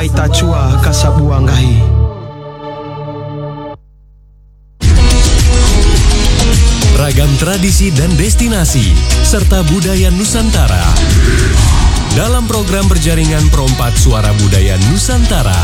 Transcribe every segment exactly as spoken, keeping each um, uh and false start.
mai tacua kasabuanggahi. Ragam tradisi dan destinasi serta budaya Nusantara dalam program berjaringan Perompat Suara Budaya Nusantara.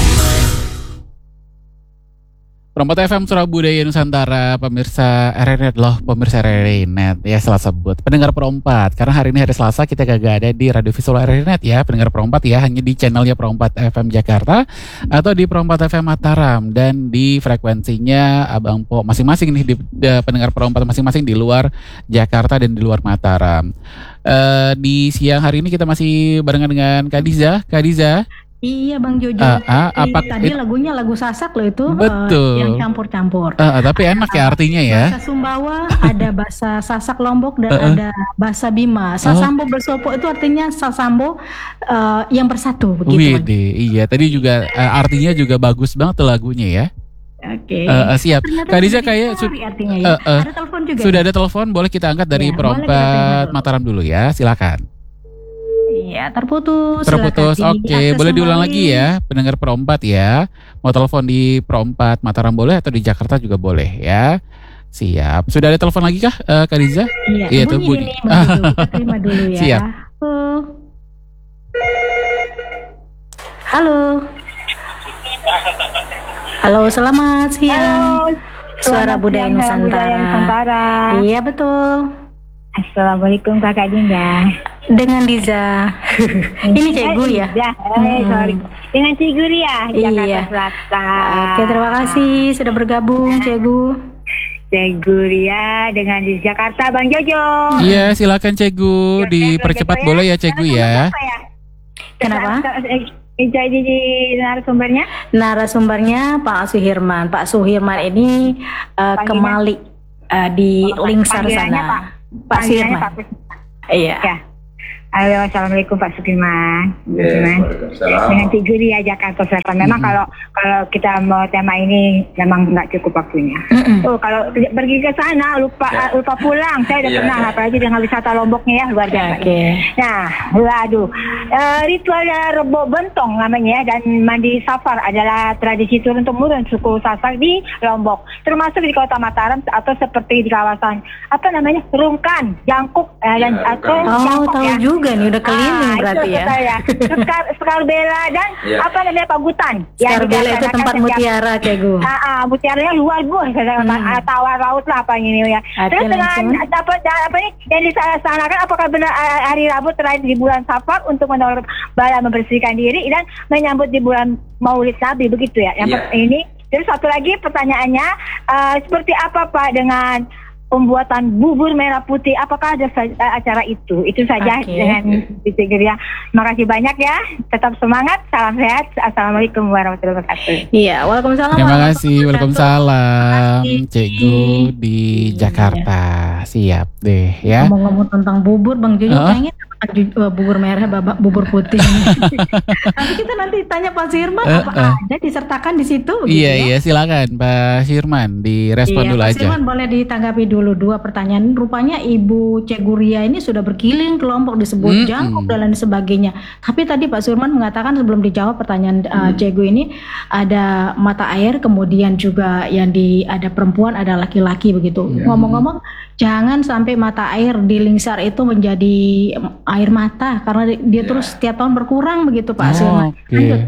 Perompat F M Suara Budaya Nusantara, pemirsa R R Net loh, pemirsa R R Net ya, salah sebut pendengar Perompat. Karena hari ini hari Selasa kita gak ada di radio visual R R Net ya, pendengar Perompat ya, hanya di channelnya Perompat F M Jakarta atau di Perompat F M Mataram, dan di frekuensinya Abang Po masing-masing nih, di, di pendengar Perompat masing-masing di luar Jakarta dan di luar Mataram. Uh, di siang hari ini kita masih barengan dengan Kak Diza. Kak Diza. Iya Bang Jojo, uh, uh, apa, tadi it, lagunya lagu Sasak loh itu. Betul. Uh, yang campur-campur. Uh, uh, tapi enak ya artinya ya. Bahasa Sumbawa, ada bahasa Sasak Lombok, dan uh, uh. ada bahasa Bima. Sasambo oh. bersopo itu artinya Sasambo uh, yang bersatu begitu. Wih, iya tadi juga uh, artinya juga bagus banget tuh lagunya ya. Oke. Okay. Uh, uh, siap. Kak Diza kayak su- artinya ya. uh, uh, ada telepon juga. Sudah ada telepon, boleh kita angkat dari ya, Perompat Mataram dulu ya, silakan. Iya, terputus. Terputus, oke. Okay. Boleh diulang lagi ya, pendengar Perompat ya. Mau telepon di Perompat Mataram boleh, atau di Jakarta juga boleh ya. Siap. Sudah ada telepon lagi kah, uh, Kak Diza? Iya, iya itu bunyi. Kita terima dulu ya. Siap. Halo. Halo, selamat siang. Halo. Suara Budaya Nusantara. Nusantara. Iya, betul. Assalamualaikum Kakak Dinda. Dengan Diza. Ini Cegu ya? Ya, eh, sorry. Dengan Cegu ya, Jakarta iya. Selatan. Oke, terima kasih sudah bergabung Cegu. Cegu ya, dengan di Jakarta Bang Jojo. Iya, silakan Cegu, dipercepat boleh ya Cegu ya. Kenapa? Jadi narasumbernya? Narasumbernya Pak Suhirman. Pak Suhirman ini uh, kemali uh, di oh, Lingsar sana. Pak, Pak Suhirman. Iya. Ya. Halo, assalamualaikum Pak Sudirman. Yeah, dengan Cik Guri ya, Jakarta Selatan. Memang mm-hmm. kalau kalau kita mau tema ini memang nggak cukup waktunya. Mm-hmm. Oh, kalau pergi ke sana lupa yeah. lupa pulang. Saya udah yeah, pernah, yeah. apalagi dengan wisata Lomboknya ya, luar biasa. Okay. Nah, waduh, uh, ritualnya Rebo Bentong namanya, dan mandi safar adalah tradisi turun temurun suku Sasak di Lombok, termasuk di Kota Mataram atau seperti di kawasan apa namanya Rungkan, Jangkuk uh, dan yeah, atau oh, Jangkuk tahu ya. juga. Juga nih udah keliling ah, berarti ya. Sekar, Skarbela dan yeah. apa namanya Pagutan. Skarbela ya, itu tempat mutiara Cegu. Ah, ah, mutiaranya luar biasa, hmm. tawar laut lah apa ini ya. Hati Terus langsung. dengan apa apa ini yang disanakan, apakah benar hari Rabu terakhir di bulan Safar untuk menolong bala membersihkan diri dan menyambut di bulan Maulid Nabi begitu ya. Yang yeah. ini. Terus satu lagi pertanyaannya, uh, seperti apa Pak dengan pembuatan bubur merah putih, apakah ada acara itu? Itu saja okay. dengan Ditigir ya. Makasih banyak ya. Tetap semangat. Salam sehat. Assalamualaikum warahmatullahi wabarakatuh. Iya, waalaikumsalam. Terima kasih. Waalaikumsalam. Cegu di Jakarta. Siap deh ya. Ngomong-ngomong tentang bubur, Bang Jojo uh? kayaknya bubur merah, babak bubur putih. Nanti kita nanti tanya Pak Sirman uh, apa uh. ada disertakan di situ. Iya gitu iya ya? Silakan Pak Sirman direspon iya, dulu Pak aja. Pak Sirman boleh ditanggapi dulu dua pertanyaan. Rupanya Ibu Ceguria ini sudah berkeliling ke Lombok, disebut mm-hmm. Jangkuk dan lain sebagainya. Tapi tadi Pak Sirman mengatakan sebelum dijawab pertanyaan uh, mm. Cegu ini ada mata air, kemudian juga yang di ada perempuan, ada laki-laki begitu. Yeah. Ngomong-ngomong, jangan sampai mata air di Lingsar itu menjadi air mata karena dia yeah. terus setiap tahun berkurang begitu Pak Sirman. Oh, okay.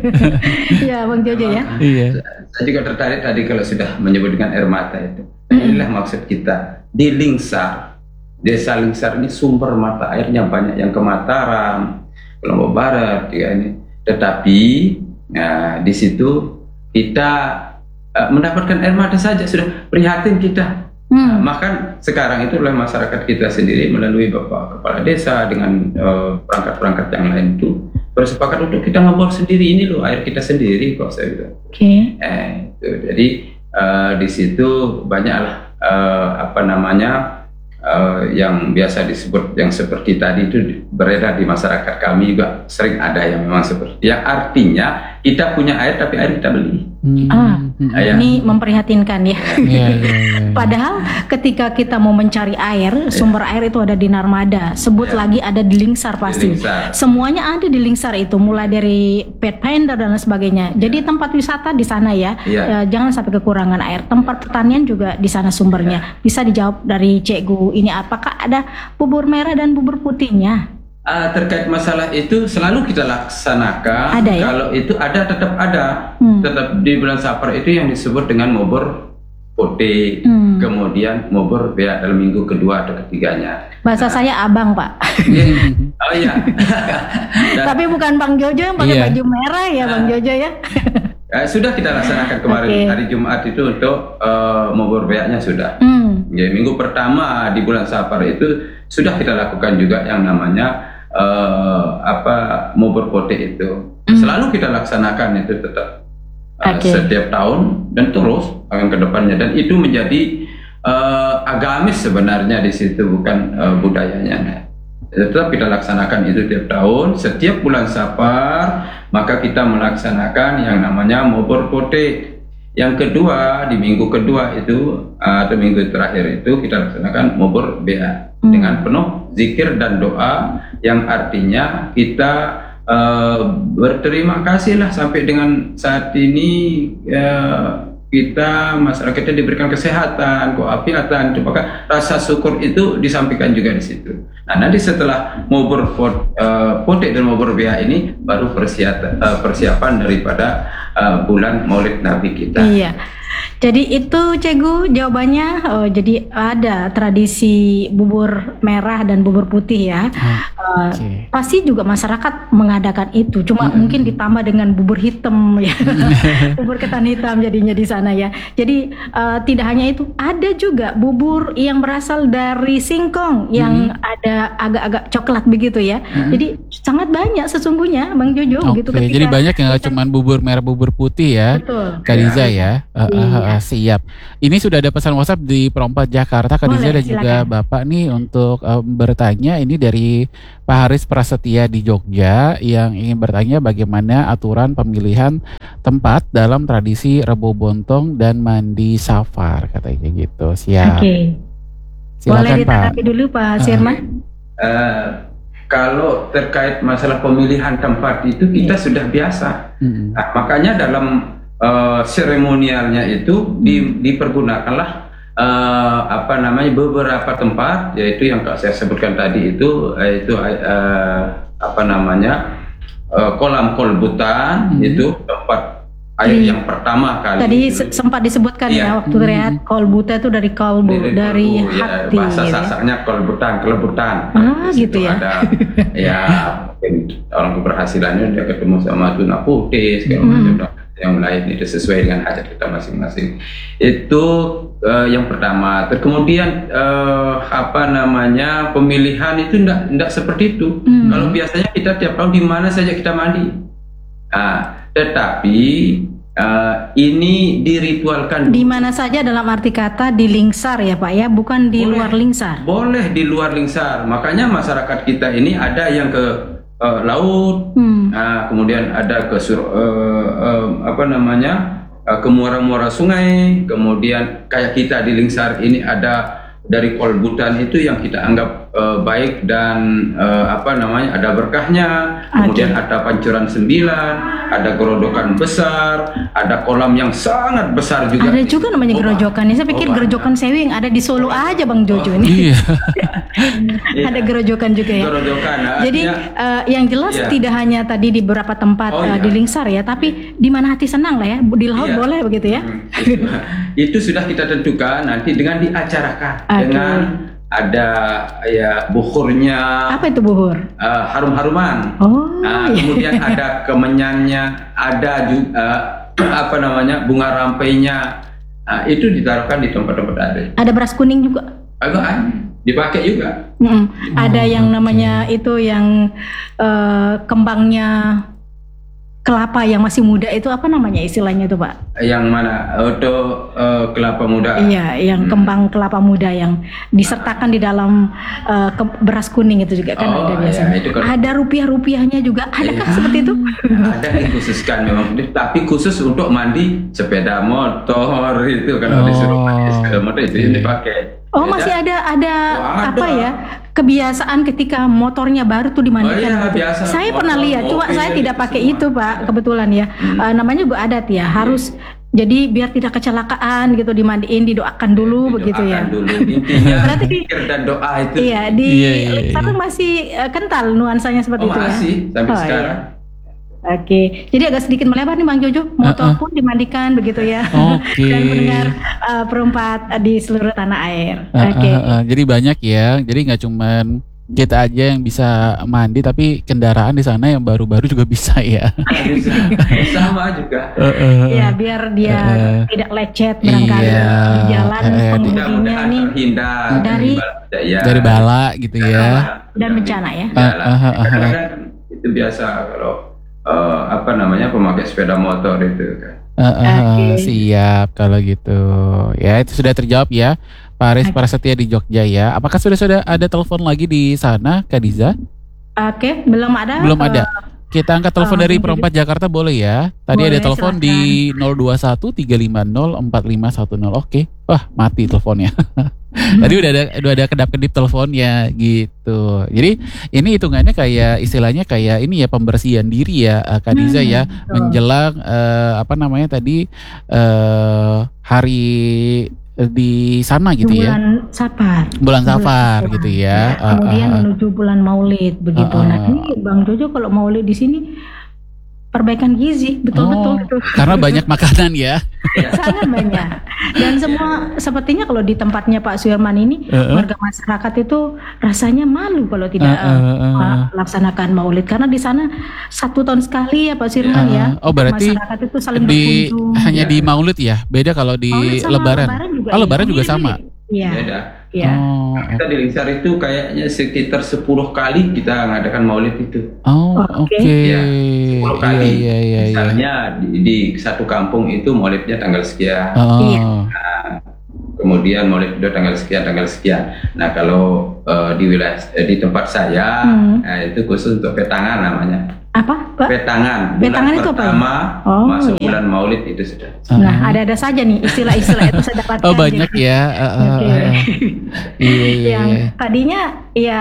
Ya Bang Jojo ya. Iya. Saya juga tertarik tadi kalau sudah menyebut dengan air mata itu. Inilah maksud kita di Lingsar, desa Lingsar ini sumber mata airnya banyak yang ke Mataram, ke Lombok Barat ya ini. Tetapi nah, di situ kita uh, mendapatkan air mata saja sudah prihatin kita. Hmm. Nah, maka sekarang itu oleh masyarakat kita sendiri melalui Bapak Kepala Desa dengan uh, perangkat-perangkat yang lain itu bersepakat untuk kita ngebor sendiri, ini loh air kita sendiri kok saya bilang. Oke. Okay. Eh, itu. Jadi uh, di situ banyaklah uh, apa namanya uh, yang biasa disebut yang seperti tadi itu beredar di masyarakat kami juga sering ada yang memang seperti yang artinya kita punya air tapi air kita beli. Hmm. Ah, Hmm. Ya. ini memprihatinkan ya. Iya, iya, iya. Padahal ketika kita mau mencari air, sumber air itu ada di Narmada. Sebut Ya. lagi ada di Lingsar pasti. Di Lingsar. Semuanya ada di Lingsar itu, mulai dari Pathfinder dan lain sebagainya. Jadi tempat wisata di sana ya. Ya. Eh, jangan sampai kekurangan air. Tempat pertanian juga di sana sumbernya. Bisa dijawab dari Cikgu ini, apakah ada bubur merah dan bubur putihnya? Uh, terkait masalah itu selalu kita laksanakan. Ada ya? Kalau itu ada, tetap ada. Hmm. Tetap di bulan Safar itu yang disebut dengan mubur putih. Hmm. Kemudian mubur beak dalam minggu kedua atau ketiganya. Bahasa saya abang, Pak. Oh iya. Dan, Tapi bukan Bang Jojo yang pakai Iya. baju merah ya, Bang Jojo ya. uh, sudah kita laksanakan kemarin Oke. hari Jumat itu untuk uh, mubur beaknya sudah. Hmm. Ya, minggu pertama di bulan Safar itu sudah kita lakukan juga yang namanya uh, apa mubur putih itu. Hmm. Selalu kita laksanakan itu tetap uh, Oke. setiap tahun dan terus akan ke depannya, dan itu menjadi uh, agamis sebenarnya di situ, bukan uh, budayanya. Tetap kita laksanakan itu tiap tahun. Setiap bulan Safar maka kita melaksanakan yang namanya mubur putih. Yang kedua, di minggu kedua itu atau minggu terakhir itu kita laksanakan mubur beak Hmm. dengan penuh zikir dan doa, yang artinya kita uh, berterima kasih lah sampai dengan saat ini uh, kita masyarakatnya diberikan kesehatan, keafiatan. Maka rasa syukur itu disampaikan juga di situ. Nah, nanti setelah mubur uh, putih dan mubur beak ini baru persiapan, uh, persiapan daripada uh, bulan Maulid Nabi kita. Iya. Jadi itu Cikgu jawabannya. Oh, jadi ada tradisi bubur merah dan bubur putih ya. Uh, Oke. pasti juga masyarakat mengadakan itu. Cuma mungkin ditambah dengan bubur hitam ya. Bubur ketan hitam jadinya di sana ya. Jadi uh, tidak hanya itu, ada juga bubur yang berasal dari singkong yang ada agak-agak coklat begitu ya. Jadi sangat banyak sesungguhnya Bang Jojo Oke, gitu ketika jadi banyak yang nggak cuman bubur merah bubur putih ya. betul. Kadiza ya. Uh, uh, Iya. uh, siap. Ini sudah ada pesan WhatsApp di Perompat Jakarta, Kadiza Boleh, dan juga silakan. Bapak nih untuk uh, bertanya. Ini dari Pak Haris Prasetya di Jogja yang ingin bertanya bagaimana aturan pemilihan tempat dalam tradisi Rebo Bontong dan mandi safar, katanya gitu. Siap. Oke. Boleh Silakan Pak. ditanggapi dulu Pak Sirman. Uh, kalau terkait masalah pemilihan tempat itu kita sudah biasa. Mm-mm. Nah, makanya dalam uh, seremonialnya itu di, dipergunakanlah uh, apa namanya beberapa tempat, yaitu yang saya sebutkan tadi itu itu uh, apa namanya uh, kolam kolbutan. Hmm. Itu tempat air Di- yang pertama kali Tadi itu. se- sempat disebutkan Iya. ya waktu rehat kolbuta itu dari kolbu, dari, kolbu, ya, hati. bahasa gitu ya. Sasaknya kolbutan, kelebutan. Ah, Di situ gitu ya. Ada ya mungkin orang keberhasilannya dia ketemu sama tuna putih segala Hmm. macam yang lain, itu sesuai dengan hajat kita masing-masing. Itu eh, yang pertama. Terus kemudian eh, apa namanya pemilihan itu enggak enggak seperti itu. Hmm. Kalau biasanya kita tiap tahun di mana saja kita mandi. Nah, tetapi eh, ini diritualkan. Di mana saja dalam arti kata di Lingsar ya Pak ya, bukan di Boleh. luar Lingsar. Boleh di luar Lingsar. Makanya masyarakat kita ini ada yang ke eh, laut, Hmm. nah, kemudian ada ke sur, eh, eh, apa namanya eh, ke muara-muara sungai. Kemudian kayak kita di Lingsar ini ada dari kolbutan itu yang kita anggap eh, baik dan eh, apa namanya ada berkahnya. Kemudian Oke. ada pancuran sembilan, ada gerodokan besar, ada kolam yang sangat besar juga. Ada juga namanya Oh, gerojokan. Saya pikir oh, gerojokan sewi yang ada di Solo aja Bang Jojo ini. Iya. Iya. Ada gerojokan juga ya. Gerodokan. Nah, Jadi artinya- eh, yang jelas Iya. tidak hanya tadi di beberapa tempat Oh, eh, iya. di Lingsar ya, tapi di mana hati senang lah ya. Di laut Iya. boleh begitu ya. Hmm, itu, itu sudah kita tentukan nanti dengan diacarakan Oke. dengan ada ya bukhurnya, Apa itu buhur? eh, harum-haruman. Oh, Nah, iya. kemudian ada kemenyannya, ada juga apa namanya bunga rampainya. Nah, itu ditaruhkan di tempat-tempat air. Ada beras kuning juga. Agak ah, dipakai juga. Mm-mm. Ada yang namanya itu yang eh, kembangnya kelapa yang masih muda itu apa namanya istilahnya itu Pak? Yang mana? Untuk uh, kelapa muda. Iya, yang Hmm. kembang kelapa muda yang disertakan di dalam uh, ke- beras kuning itu juga kan Oh, ada biasanya. iya, itu kan- Ada rupiah-rupiahnya juga. Adakah Iya. seperti itu? Ada dikhususkan memang, tapi khusus untuk mandi sepeda motor itu kalau Oh, disuruh mandi sepeda motor itu yang oke. dipakai. Oh, Beda. masih ada ada Oh, ada. apa ya? Kebiasaan ketika motornya baru tuh dimandikan. Oh, iya, gitu. biasa. Saya Motor, pernah lihat, cuma mobil, saya tidak itu pakai semua. itu, Pak, kebetulan ya. Hmm. Eh, namanya juga adat ya, harus jadi biar tidak kecelakaan gitu dimandiin, didoakan dulu begitu ya. Doakan dulu intinya Berarti di- zikir dan doa itu. Iya, di Iya, iya, iya. sekarang masih eh, kental nuansanya seperti Oh, itu ya. masih sampai Oh, sekarang. iya. Oke, jadi agak sedikit melebar nih Bang Jojo, motor Uh-uh. pun dimandikan begitu ya. Oke. Dan pendengar eh, perempat eh, di seluruh tanah air. Ah, Oke. ah, ah. Jadi banyak ya. Jadi nggak cuman kita aja yang bisa mandi, tapi kendaraan di sana yang baru-baru juga bisa ya. Bisa. Sama juga. Ya biar dia Eh, tidak lecet barangkali iya. di jalan Eh, eh, Tidak pengemudinya mudah nih terhindar dari- ya. Dari bala gitu ya. dan bencana ya. Ah, ah, ah, ah. Kadang-kadang itu biasa kalau eh, apa namanya pemakai sepeda motor itu kan. Ah, ah, ah. Oke. Siap kalau gitu. Ya itu sudah terjawab ya. Pak Aris Oke. Prasetya di Jogja ya. Apakah sudah sudah ada telepon lagi di sana, Kak Diza? Oke, belum ada. Belum eh, ada. Kita angkat telepon eh, dari jadi- Perempat Jakarta boleh ya. Tadi Boleh, ada telepon di nol dua satu tiga lima nol empat lima satu nol. Oke. Wah, mati teleponnya. Tadi udah ada udah ada kedap-kedip teleponnya gitu. Jadi ini hitungannya kayak istilahnya kayak ini ya pembersihan diri ya eh, Kak Diza Hmm, ya, betul. menjelang eh, apa namanya tadi eh, hari eh, di sana gitu ya. bulan Safar. Bulan Safar Bulan gitu ya. Safar. Kemudian Ah, ah, ah. menuju bulan Maulid begitu. Ah, ah. Nah, ini Bang Jojo kalau Maulid di sini perbaikan gizi, betul-betul Oh, itu. karena banyak makanan ya. Sangat banyak. Dan semua sepertinya kalau di tempatnya Pak Suirman ini Heeh. warga masyarakat itu rasanya malu kalau tidak Ah, ah, eh, ah. melaksanakan Maulid karena di sana satu tahun sekali ya Pak Suirman Ah, ya. oh, berarti masyarakat itu saling Di berkunjung. hanya Ya. di Maulid ya. Beda kalau di Maulid sama Lebaran. juga. Oh, iya. Lebaran juga sama. Iya. Beda. Iya. Oh, Kita di Lingsar itu kayaknya sekitar sepuluh kali kita mengadakan maulid itu. oh, oke. Oke. Iya, Iya, sepuluh kali. iya, iya, iya. Misalnya di, di satu kampung itu maulidnya tanggal sekian. Oh, Iya. Kemudian maulid itu tanggal sekian, tanggal sekian. Nah kalau eh, di wilayah eh, di tempat saya Hmm. nah, itu khusus untuk petangan namanya. Apa, Pak? Petangan. Bulan Petangan itu apa ya? pertama Oh, masuk iya. bulan maulid itu sudah. Nah, ada-ada saja nih istilah-istilah itu saya dapatkan. oh banyak Jadi- ya. Uh, uh, Oke. uh, uh. Iya, iya, Yang iya. tadinya ya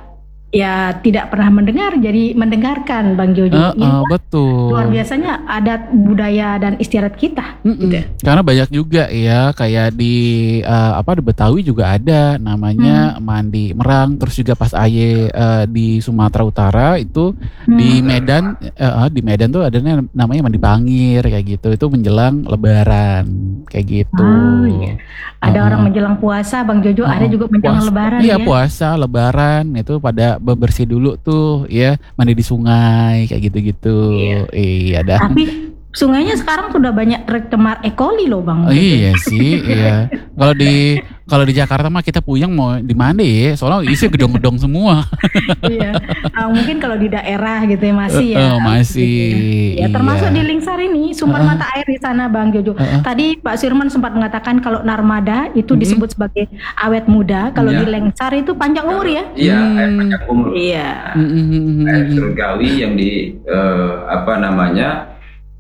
ya tidak pernah mendengar jadi mendengarkan Bang Jojo. Uh, Ini uh, betul. luar biasanya adat budaya dan istiadat kita. Mm-mm. Gitu. Karena banyak juga ya kayak di uh, apa di Betawi juga ada namanya mandi merang, terus juga pas aye uh, di Sumatera Utara itu Hmm. di Medan uh, di Medan tuh ada namanya mandi pangir kayak gitu, itu menjelang Lebaran kayak gitu. Oh, iya. Ada Uh-uh. orang menjelang puasa Bang Jojo, Uh-uh. ada juga menjelang Puasa- lebaran iya, ya. puasa Lebaran itu pada bebersih dulu tuh ya, mandi di sungai kayak gitu-gitu. Iya dah. Tapi sungainya sekarang sudah banyak tercemar E. coli loh Bang. Oh, iya sih, iya. Kalau di kalau di Jakarta mah kita puyeng mau di mana ya? Soalnya isi gedong-gedong semua. Iya. Ah, mungkin kalau di daerah gitu ya masih ya. Eh, eh, masih, Ya, termasuk iya. di Lingsar ini sumber Uh-uh. mata air di sana Bang Jojo. Uh-uh. Tadi Pak Sirman sempat mengatakan kalau Narmada itu Mm-mm. disebut sebagai awet muda, kalau Iya. di Lingsar itu panjang umur ya. Iya, Hmm. air panjang umur. Iya. Mm-mm. Air surgawi yang di eh, apa namanya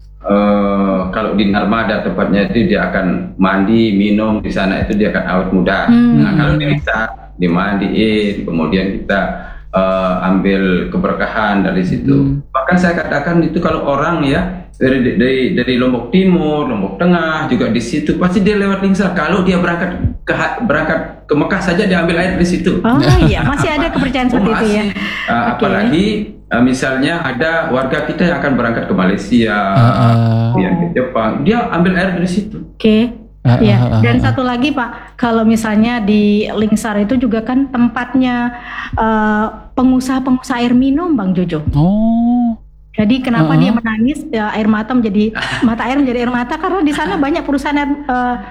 eh, kalau di Narmada tempatnya itu dia akan mandi minum di sana itu dia akan awet muda. Hmm. Nah kalau di kita dimandiin kemudian kita eh, ambil keberkahan dari situ. Hmm. Bahkan saya katakan itu kalau orang ya dari dari dari Lombok Timur, Lombok Tengah juga di situ pasti dia lewat Lingsar. Kalau dia berangkat ke berangkat ke Mekah saja dia ambil air di situ. Oh iya, masih ada kepercayaan seperti itu ya. Uh, Oke. Apalagi uh, misalnya ada warga kita yang akan berangkat ke Malaysia, Uh-uh. yang ke Jepang, dia ambil air dari situ. Oke. Uh-uh. Ya, Uh-uh. dan satu lagi Pak, kalau misalnya di Lingsar itu juga kan tempatnya eh, pengusaha-pengusaha air minum Bang Jojo. Oh. Jadi kenapa Uh-uh. dia menangis ya, air mata menjadi mata air menjadi air mata karena di sana banyak perusahaan air, eh,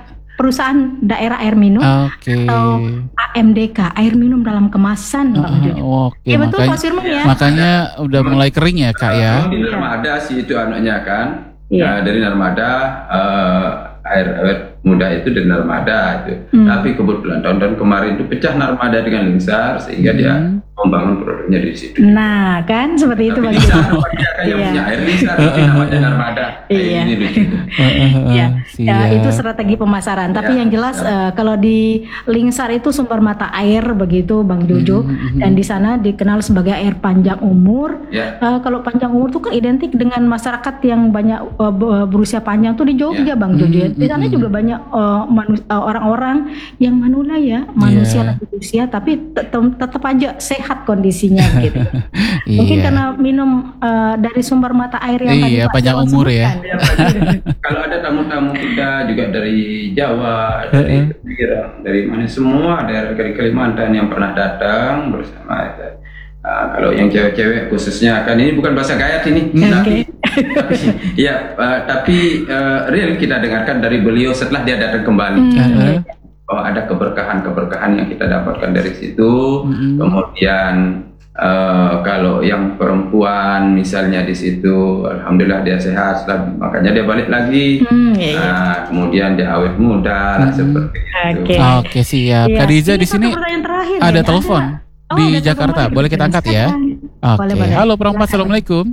perusahaan daerah air minum Oke. atau A M D K, air minum dalam kemasan, Bang Jojo. Uh, Oke, Ya betul makanya, Pak Sirman ya. makanya udah mulai kering ya Kak ya. Di Narmada sih itu anaknya kan. Iya. Nah, dari Narmada uh, air air muda itu dari Narmada itu. Hmm. Tapi kebetulan tahun-tahun kemarin itu pecah Narmada dengan Lingsar sehingga dia Hmm. membangun produknya di situ. Nah, kan seperti itu Bang Tapi di Jojo. sana dia kan yang Iya. punya air Lingsar, itu namanya Narmada. Nah, Iya. ini di situ. Ya, Siap. ya, itu strategi pemasaran. Tapi Ya, yang jelas ya. eh, kalau di Lingsar itu sumber mata air begitu, Bang Jojo, Mhm, dan di sana dikenal sebagai air panjang umur. Ya. Eh, kalau panjang umur itu kan identik dengan masyarakat yang banyak eh, be- berusia panjang tuh di Jogja, Ya. Bang Jojo. Di sana Mhm. juga banyak eh, manu- eh, orang-orang yang manula ya, manusia Iya. lanjut usia, tapi tet- tetap aja sehat kondisinya gitu. Mungkin Iya. karena minum eh, dari sumber mata air yang tadi Iya, Pak panjang Dewan umur ya. sebutkan. Kalau ada tamu-tamu kita juga dari Jawa, dari Pirang, dari mana semua daerah dari Kalimantan yang pernah datang bersama itu. Ah, kalau yang cewek-cewek khususnya kan ini bukan bahasa gayat ini, Oke. tapi, tapi ya ah, tapi ah, real kita dengarkan dari beliau setelah dia datang kembali. Heeh. Bahwa ada keberkahan-keberkahan yang kita dapatkan dari situ. Mhm. Kemudian eh, kalau yang perempuan misalnya di situ, alhamdulillah dia sehat, setelah- makanya dia balik lagi. Hmm, iya, iya. Nah, kemudian dia awet muda lah Mhm. seperti itu. Oke. Oke, siap. Iya. Kak Diza Ini di sini satu pertanyaan terakhir ada nih, telepon Oh, di ada telepon Jakarta. lagi. Boleh kita angkat ya? Silakan. Boleh, Oke. boleh. Halo perempat, Silakan. assalamualaikum.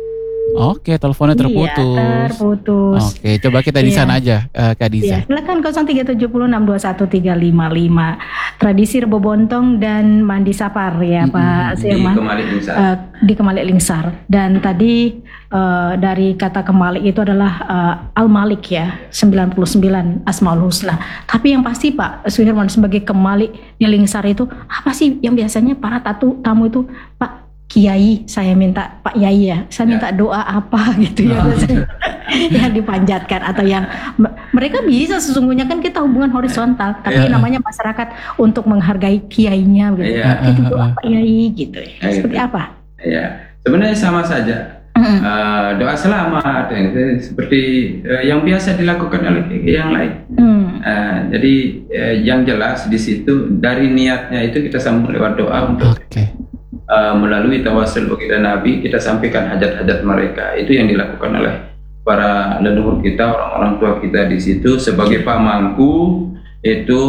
Oke, teleponnya Iya, terputus. terputus. Oke, coba kita di Iya. sana aja, eh, Kak Ya, Diza. silakan nol tiga tujuh nol enam dua satu tiga lima lima. Tradisi Rebo Bontong dan Mandi Sapar ya Mm-mm. Pak Di Sirman. Kemalik Lingsar. Eh, di Kemalik Lingsar. Dan tadi eh, dari kata Kemalik itu adalah eh, Al-Malik ya, sembilan puluh sembilan Asmaul Husna. Tapi yang pasti Pak Suherman sebagai Kemalik di Lingsar itu apa sih yang biasanya para tatu tamu itu Pak Kiai, saya minta Pak Yai ya, saya Ya. minta doa apa gitu ya, biasanya yang dipanjatkan atau yang m- mereka bisa sesungguhnya kan kita hubungan horizontal, tapi Ya. namanya masyarakat untuk menghargai kiainya gitu. Ya. Itu doa Pak Yai gitu. Ya, Seperti gitu. apa? Ya, sebenarnya sama saja. Mm. Eh, doa selamat eh, seperti eh, yang biasa dilakukan oleh yang lain. Hmm. Eh, jadi eh, yang jelas di situ dari niatnya itu kita sambung lewat doa untuk Oke. uh, melalui tawasul kepada Nabi kita sampaikan hajat-hajat mereka. Itu yang dilakukan oleh para leluhur kita, orang-orang tua kita di situ sebagai pamangku. Itu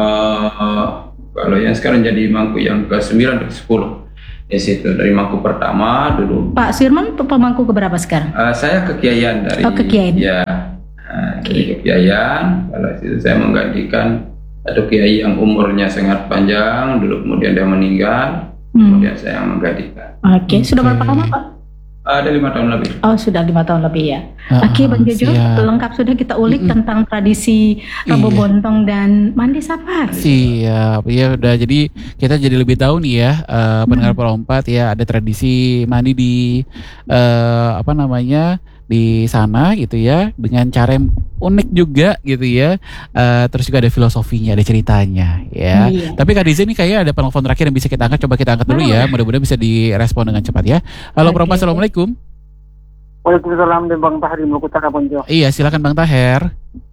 uh, kalau yang sekarang jadi mangku yang ke sembilan ke sepuluh di situ, dari mangku pertama dulu. Pak Sirman pemangku keberapa sekarang? Uh, saya kekiaian dari Oh, kekiaian. ya uh, dari kekiaian. Kalau itu saya menggantikan satu kiai yang umurnya sangat panjang dulu, kemudian dia meninggal. Hmm. Kemudian saya yang menggantikan. Oke, sudah Oke. berapa lama Pak? Ada lima tahun lebih. Oh sudah lima tahun lebih ya. Ah, Oke Bang Jojo, siap. lengkap sudah kita ulik Mm-mm. tentang tradisi Rebo Iya. Bontong dan Mandi Sapar. Siap, ya udah jadi kita jadi lebih tahu nih ya eh, pendengar perempat ya ada tradisi mandi di eh, apa namanya di sana gitu ya dengan cara yang unik juga gitu ya. Eh, terus juga ada filosofinya, ada ceritanya ya. Iya. Tapi Kak Diza nih kayaknya ada penelpon terakhir yang bisa kita angkat, coba kita angkat dulu ya. Mudah-mudahan bisa direspon dengan cepat ya. Halo Oke. perempat, assalamualaikum. Waalaikumsalam dan Bang Tahri Maluku Utara Ponco. Iya silakan Bang Taher.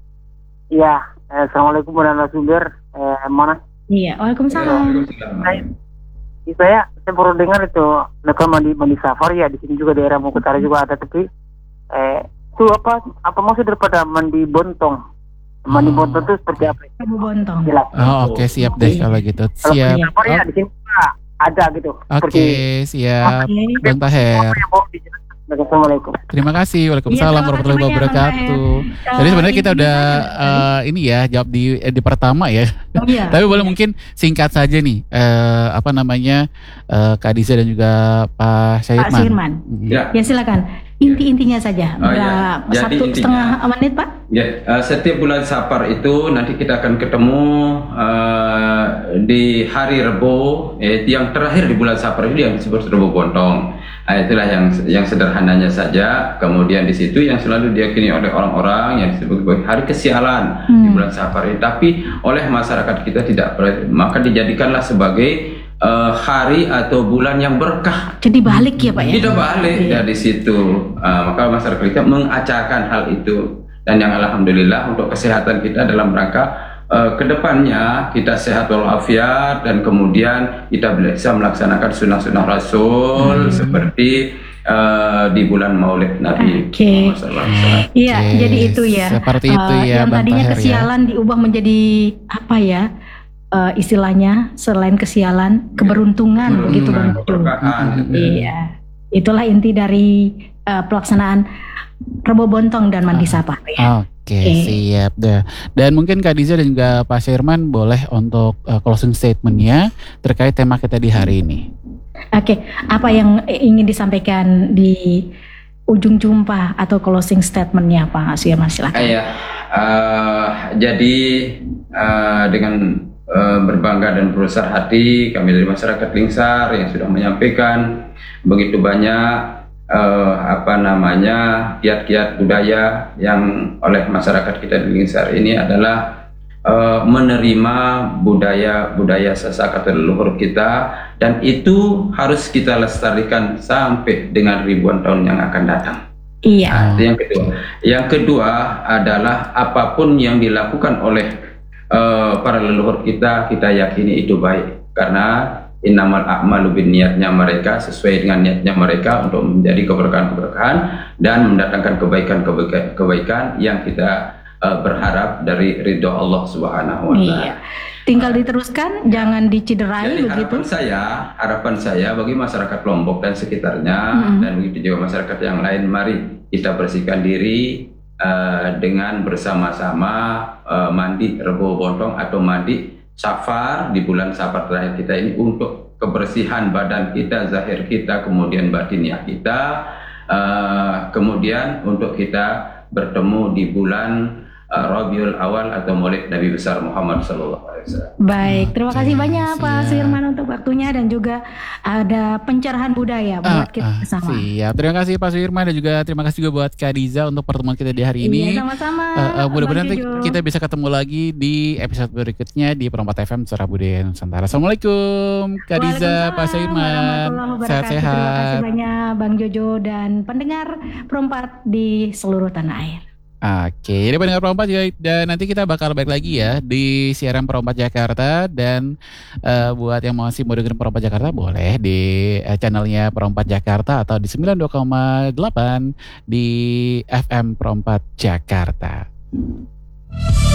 Iya, eh, assalamualaikum warahmatullahi wabarakatuh. Eh, mana? Iya, Waalaikumsalam. Saya, saya saya baru dengar itu lepas mandi mandi safari ya di sini juga daerah Maluku Utara juga ada, tapi eh itu apa apa maksud daripada mandi bontong? Mandi Oh. bontong itu seperti apa? Rebo Bontong. Jelas. Oh oke siap deh kalau gitu. Kalau Siap. mandi safari ya di sini juga ada gitu. Oke siap Oke. Bang Taher. Apa yang mau dijelaskan? Assalamualaikum. Terima kasih. Waalaikumsalam Iya, terima warahmatullahi kasih banyak, wabarakatuh. Bang Jadi sebenarnya kita Eh, udah intinya, eh, ini ya jawab di eh, di pertama ya. oh, iya. Tapi boleh mungkin singkat saja nih eh, apa namanya eh, Kak Diza dan juga Pak Pak Syahirman. Sirman. Mhm. Ya, Ya silakan. Inti-intinya saja. Oh, iya. Berapa? Jadi Satu intinya- setengah menit Pak? ya eh, setiap bulan Safar itu nanti kita akan ketemu eh, di hari Rebo, eh, yang terakhir di bulan Safar itu yang disebut Rebo Bontong. Nah, itulah yang yang sederhananya saja. Kemudian di situ yang selalu diyakini oleh orang-orang yang disebut sebagai hari kesialan di Hmm. bulan Safar ini. Tapi oleh masyarakat kita tidak, maka dijadikanlah sebagai eh, hari atau bulan yang berkah. Jadi balik ya Pak ya? Tidak balik Iya. dari situ. Uh, maka masyarakat kita mengacarkan hal itu dan yang alhamdulillah untuk kesehatan kita dalam rangka Uh, kedepannya kita sehat walafiat dan kemudian kita bisa melaksanakan sunnah-sunnah Rasul hmm. seperti uh, di bulan Maulid Nabi. Oke. Okay. Iya, okay. Jadi itu ya. Seperti itu uh, ya. Yang Bang tadinya Tahir, kesialan ya. Diubah menjadi apa ya? Uh, istilahnya selain kesialan, keberuntungan ya. Begitu Bang Jojo. Iya. Itulah inti dari uh, pelaksanaan Rebo Bontong dan Mandi Sapa ya. Oh. Oke, okay, siap deh. Dan mungkin Kak Diza dan juga Pak Firman boleh untuk uh, closing statement-nya terkait tema kita di hari ini. Oke, okay. Apa yang ingin disampaikan di ujung jumpa atau closing statement-nya Pak Firman, silakan. Iya, uh, jadi uh, dengan uh, berbangga dan berbesar hati kami dari masyarakat Lingsar yang sudah menyampaikan begitu banyak Uh, apa namanya kiat-kiat budaya yang oleh masyarakat kita di Lingsar ini adalah uh, menerima budaya-budaya sasak atau leluhur kita, dan itu harus kita lestarikan sampai dengan ribuan tahun yang akan datang. Iya. Nah, itu yang kedua. Yang kedua adalah apapun yang dilakukan oleh uh, para leluhur kita, kita yakini itu baik, karena innamal a'malu binniatnya mereka sesuai dengan niatnya mereka untuk menjadi keberkahan-keberkahan dan mendatangkan kebaikan-kebaikan yang kita uh, berharap dari ridho Allah Subhanahu wa taala. Iya. Tinggal diteruskan, jangan diciderai. Jadi, begitu. Harapan saya, harapan saya bagi masyarakat Lombok dan sekitarnya hmm. dan begitu juga masyarakat yang lain, mari kita bersihkan diri uh, dengan bersama-sama uh, mandi Rebo Bontong atau mandi Safar di bulan Safar terakhir kita ini untuk kebersihan badan kita, zahir kita, kemudian batiniah kita, uh, kemudian untuk kita bertemu di bulan uh, Rabiul Awal atau Maulid Nabi besar Muhammad sallallahu alaihi wasallam. Baik, terima kasih banyak Pak Firman untuk waktunya dan juga ada pencerahan budaya buat ah, kita bersama. Siap, terima kasih Pak Firman dan juga terima kasih juga buat Kak Diza untuk pertemuan kita di hari ini. Iya, sama-sama. Uh, uh, mudah-mudahan nanti kita bisa ketemu lagi di episode berikutnya di Perompak F M Suara Budaya Nusantara. Assalamualaikum Kak Diza, Pak Firman, sehat-sehat. Terima kasih banyak Bang Jojo dan pendengar Perompak di seluruh tanah air. Oke, jadi pendengar Perompak juga, dan nanti kita bakal balik lagi ya di siaran Perompak Jakarta, dan uh, buat yang masih mau dengerin Perompak Jakarta boleh di uh, channelnya Perompak Jakarta atau di sembilan puluh dua koma delapan di F M Perompak Jakarta.